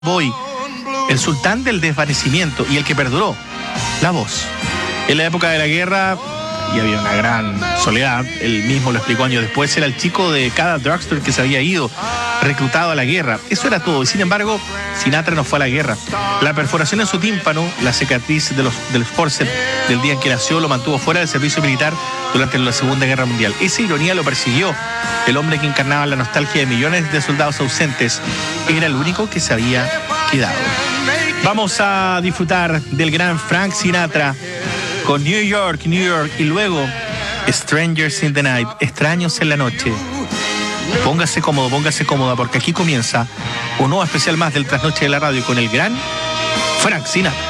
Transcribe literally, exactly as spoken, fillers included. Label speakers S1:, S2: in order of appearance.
S1: Boy, el sultán del desvanecimiento y el que perduró, la voz. En la época de la guerra, y había una gran soledad, él mismo lo explicó años después, era el chico de cada drugstore que se había ido, reclutado a la guerra. Eso era todo, y sin embargo, Sinatra no fue a la guerra. La perforación en su tímpano, la cicatriz de los, del forceps del día en que nació, lo mantuvo fuera del servicio militar durante la Segunda Guerra Mundial. Esa ironía lo persiguió. El hombre que encarnaba la nostalgia de millones de soldados ausentes era el único que se había quedado. Vamos a disfrutar del gran Frank Sinatra con New York, New York, y luego Strangers in the Night, extraños en la noche. Póngase cómodo, póngase cómoda, porque aquí comienza un nuevo especial más del Trasnoche de la Radio con el gran Frank Sinatra.